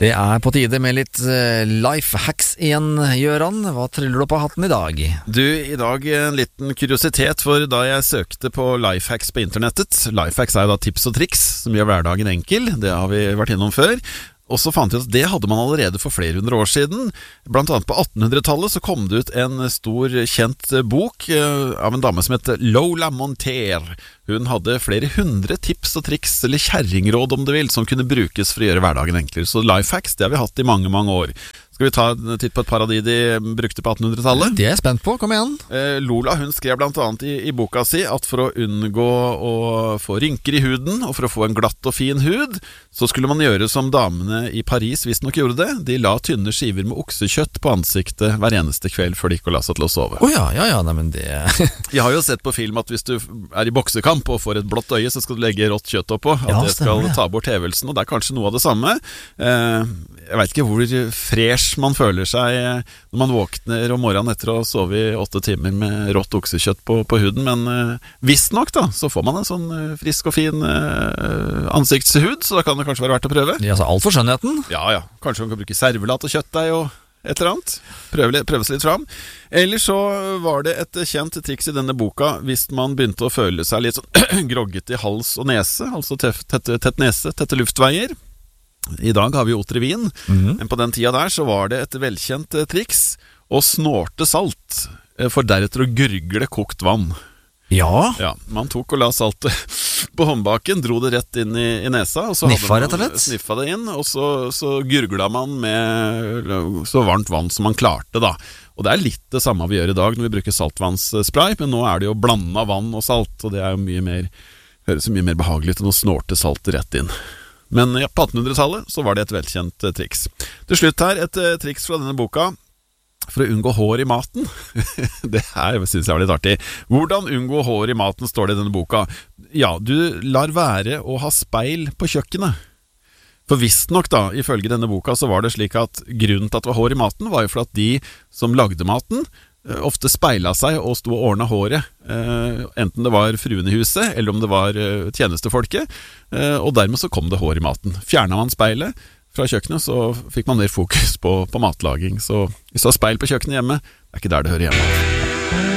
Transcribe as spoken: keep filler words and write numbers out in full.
Det er på tide med litt life hacks igjen, Gjøran. Hva triller du på hatten i dag? Du, i dag en liten kuriositet, for da jeg søkte på life hacks på internettet. Life hacks er jo da tips og triks som gjør hverdagen enkel, det har vi vært innom før. Og så fant jeg ut at det hadde man allerede for flere hundre år siden. Blant annet på attenhundretallet så kom det ut en stor, kjent bok av en dame som heter Lola Monter. Hun hadde flere hundre tips og triks, eller kjerringråd om du vil, som kunne brukes for å gjøre hverdagen enklere. Så life hacks, det har vi hatt i mange, mange år. Skal vi ta en titt på et par av de de brukte på attenhundretallet? Det er jeg spent på, kom igjen. Eh, Lola, hun skrev blant annet i, i boka si at for å unngå å få rynker i huden, og for å få en glatt og fin hud, så skulle man gjøre som damene i Paris visst nok gjorde det. De la tynne skiver med oksekjøtt på ansiktet hver eneste kveld før de gikk og la seg til å sove. Åh oh, ja, ja, ja, nei, men det... Jeg har jo sett på film at hvis du er i boksekamp og får et blått øye, så skal du legge rått kjøtt oppå. At ja, det skal stemmer, ja. ta bort hevelsen, og det er kanskje noe av det samme. Eh, jeg vet ikke hvor fresh man føler seg når man våkner om morgenen etter å ha sovet i åtte timer med rått oksekjøtt på, på huden, men eh, visst nok da, så får man en sånn eh, frisk og fin eh, ansiktshud, så da kan det kanskje være verdt å prøve. Ja, altså alt for skjønnheten. Ja, ja. Kanskje man kan bruke servelat og kjøttdeig og et eller annet. Prøve, prøve seg litt fram. Eller så var det et kjent triks i denne boka hvis man begynte å føle seg litt sånn grogget i hals og nese, altså tett, tett, tett nese, tette luftveier. I dag har vi Otrivin, mm-hmm. men på den tida der så var det et velkjent eh, triks å snorte salt, eh, for deretter å gurgle kokt vann. Ja. Ja, man tok og la saltet på håndbaken, dro det rett inn i, i nesa, og så sniffa rett og slett? Sniffa det inn, og så, så gurgla man med så varmt vann som man klarte da. Og det er litt det samme vi gjør i dag når vi bruker saltvannsspray, men nå er det jo blanda vann og salt, og det er jo mye mer, høres jo mye mer behagelig ut enn å snorte saltet rett inn. Men ja, på attenhundretallet så var det et velkjent eh, triks. Til slutt her, et eh, triks fra denne boka for å unngå hår i maten. Det her synes jeg var litt artig. Hvordan unngå hår i maten, står det i denne boka. Ja, du lar være å ha speil på kjøkkenet. For visst nok da, ifølge denne boka så var det slik at grunnen til at det var hår i maten var jo for at de som lagde maten ofte speila seg og sto og ordna håret, eh, enten det var fruen i huset eller om det var eh, tjenestefolket, eh, og dermed så kom det hår i maten. Fjerna man speilet fra kjøkkenet, så fikk man mer fokus på, på matlaging. Så hvis du har speil på kjøkkenet hjemme, det er ikke der det hører hjemme.